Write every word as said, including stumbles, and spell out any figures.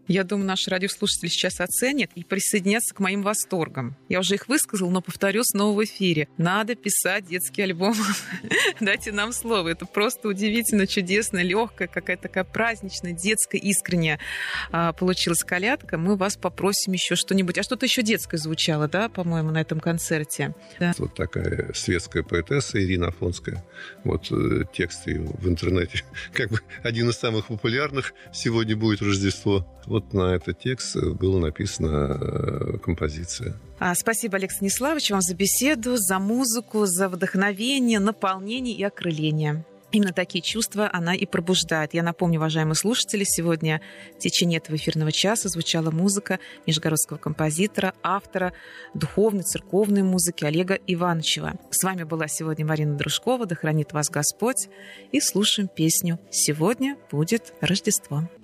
Я думаю, наши радиослушатели сейчас оценят и присоединятся к моим восторгам. Я уже их высказала, но повторю снова в эфире. Надо писать детский альбом. Дайте нам слово. Это просто удивительно, чудесно, легкая, какая-то такая праздничная, детская, искренняя а, получилась колядка. Мы вас попросим еще что-нибудь. А что-то еще детское звучало, да, по-моему, на этом концерте? Да. Вот такая светская поэтесса Ирина Афонская. Вот э, текст ее в интернете. Как бы один из самых популярных. Сегодня будет Рождество. Вот на этот текст была написана композиция. Спасибо, Олег Станиславович, вам за беседу, за музыку, за вдохновение, наполнение и окрыление. Именно такие чувства она и пробуждает. Я напомню, уважаемые слушатели, сегодня в течение этого эфирного часа звучала музыка нижегородского композитора, автора духовной, церковной музыки Олега Иванычева. С вами была сегодня Марина Дружкова. Да хранит вас Господь. И слушаем песню «Сегодня будет Рождество».